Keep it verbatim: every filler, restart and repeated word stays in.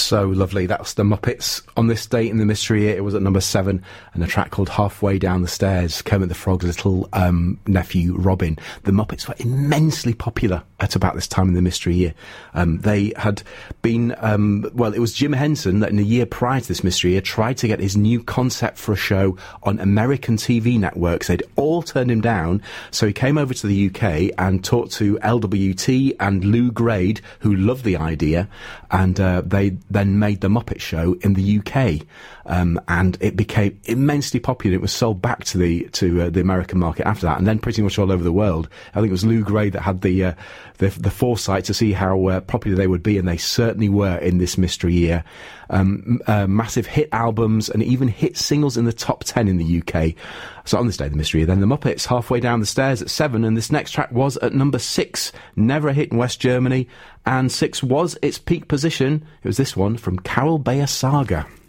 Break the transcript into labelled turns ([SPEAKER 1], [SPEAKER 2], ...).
[SPEAKER 1] So lovely. That's the Muppets on this date in the mystery year. It was at number seven, and a track called Halfway Down the Stairs. Kermit the Frog's little um, nephew Robin. The Muppets were immensely popular at about this time in the mystery year. Um, they had been, um, well, it was Jim Henson that in the year prior to this mystery year tried to get his new concept for a show on American T V networks. They'd all turned him down, so he came over to the U K and talked to L W T and Lou Grade, who loved the idea, and uh, they then made the Muppet Show in the U K, um, and it became immensely popular. It was sold back to the to uh, the American market after that, and then pretty much all over the world. I think it was Lou Grade that had the uh, the, the foresight to see how uh, popular they would be, and they certainly were in this mystery year. Um, uh, massive hit albums and even hit singles in the top ten in the U K. So on this day of the mystery year, then the Muppets, Halfway Down the Stairs at seven, and this next track was at number six, never a hit in West Germany, and six was its peak position. It was this one from Carol Bayer Saga.